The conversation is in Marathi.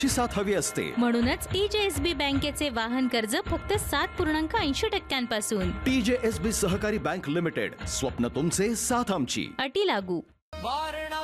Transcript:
ची साथ हवी असते. म्हणूनच TJSB बँकेचे वाहन कर्ज फक्त 7.80% TJSB सहकारी बँक लिमिटेड, स्वप्न तुमचे, साथ आमची. अटी लागू.